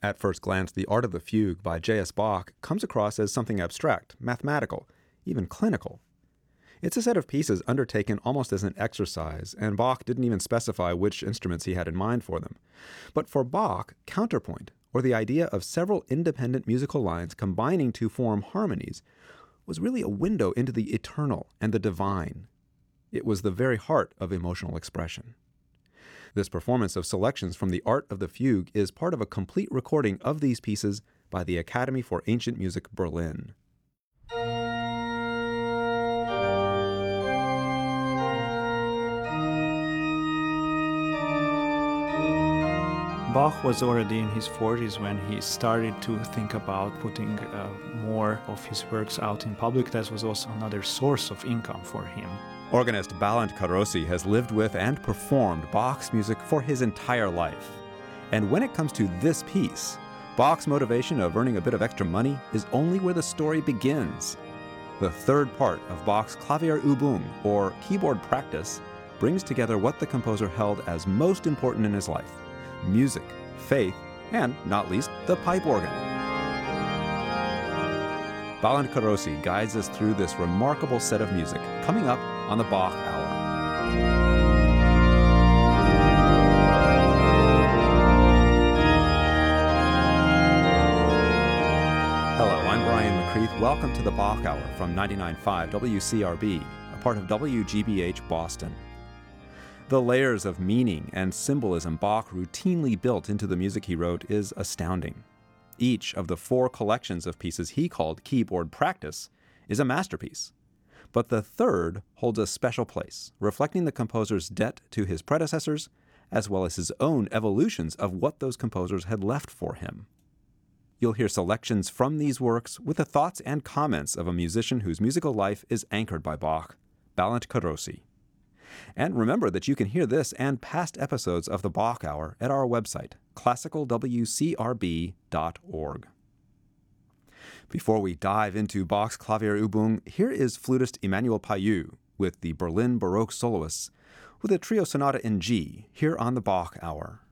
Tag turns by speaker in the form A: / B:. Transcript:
A: At first glance, the Art of the Fugue by J.S. Bach comes across as something abstract, mathematical, even clinical. It's a set of pieces undertaken almost as an exercise, and Bach didn't even specify which instruments he had in mind for them. But for Bach, counterpoint, or the idea of several independent musical lines combining to form harmonies, was really a window into the eternal and the divine. It was the very heart of emotional expression. This performance of selections from the Art of the Fugue is part of a complete recording of these pieces by the Academy for Ancient Music Berlin.
B: Bach was already in his 40s when he started to think about putting more of his works out in public. That was also another source of income for him.
A: Organist Balint Karossi has lived with and performed Bach's music for his entire life. And when it comes to this piece, Bach's motivation of earning a bit of extra money is only where the story begins. The third part of Bach's Klavierübung, or keyboard practice, brings together what the composer held as most important in his life: music, faith, and, not least, the pipe organ. Balint Karossi guides us through this remarkable set of music, coming up on the Bach Hour. Hello, I'm Brian McCreath. Welcome to the Bach Hour from 99.5 WCRB, a part of WGBH Boston. The layers of meaning and symbolism Bach routinely built into the music he wrote is astounding. Each of the 4 collections of pieces he called Keyboard Practice is a masterpiece. But the third holds a special place, reflecting the composer's debt to his predecessors, as well as his own evolutions of what those composers had left for him. You'll hear selections from these works with the thoughts and comments of a musician whose musical life is anchored by Bach, Balint Karossi. And remember that you can hear this and past episodes of the Bach Hour at our website, classicalwcrb.org. Before we dive into Bach's Klavierübung, here is flutist Emmanuel Payut with the Berlin Baroque soloists with a trio sonata in G here on the Bach Hour.